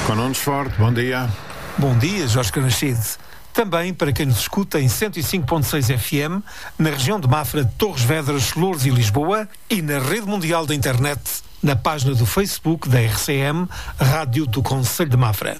Com Nunes Forte, bom dia. Bom dia, Jorge Canachide. Também para quem nos escuta em 105.6 FM, na região de Mafra, Torres Vedras, Loures e Lisboa, e na rede mundial da internet, na página do Facebook da RCM, Rádio do Concelho de Mafra.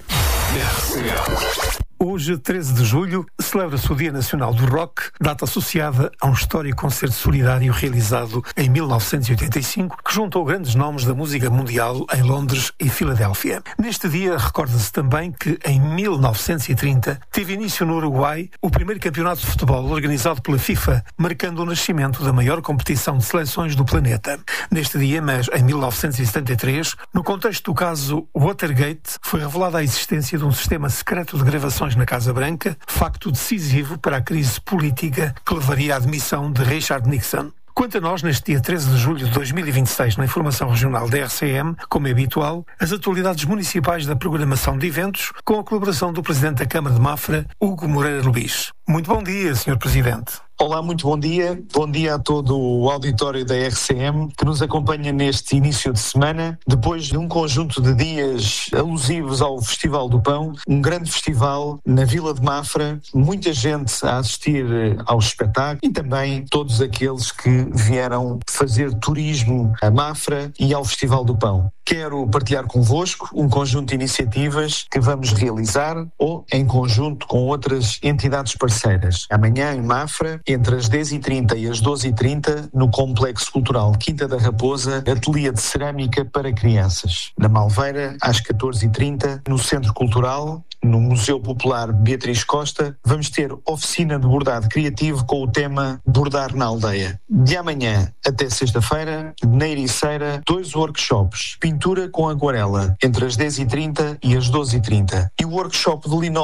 Hoje, 13 de julho, celebra-se o Dia Nacional do Rock, data associada a um histórico concerto solidário realizado em 1985, que juntou grandes nomes da música mundial em Londres e Filadélfia. Neste dia, recorda-se também que, em 1930, teve início no Uruguai o primeiro campeonato de futebol organizado pela FIFA, marcando o nascimento da maior competição de seleções do planeta. Neste dia, mas em 1973, no contexto do caso Watergate, foi revelada a existência de um sistema secreto de gravações na Casa Branca, facto decisivo para a crise política que levaria à admissão de Richard Nixon. Quanto a nós, neste dia 13 de julho de 2026, na informação regional da RCM, como é habitual, as atualidades municipais da programação de eventos, com a colaboração do Presidente da Câmara de Mafra, Hugo Moreira Luís. Muito bom dia, Sr. Presidente. Olá, muito bom dia. Bom dia a todo o auditório da RCM que nos acompanha neste início de semana, depois de um conjunto de dias alusivos ao Festival do Pão, um grande festival na Vila de Mafra, muita gente a assistir ao espetáculo e também todos aqueles que vieram fazer turismo a Mafra e ao Festival do Pão. Quero partilhar convosco um conjunto de iniciativas que vamos realizar ou em conjunto com outras entidades parceiras. Amanhã em Mafra, entre as 10h30 e as 12h30, no Complexo Cultural Quinta da Raposa, ateliê de cerâmica para crianças. Na Malveira, às 14h30, no Centro Cultural, no Museu Popular Beatriz Costa, vamos ter oficina de bordado criativo com o tema Bordar na Aldeia. De amanhã até sexta-feira, na Ericeira, 2 workshops. Pintura com aquarela, entre as 10h30 e as 12h30. E o workshop de linóleo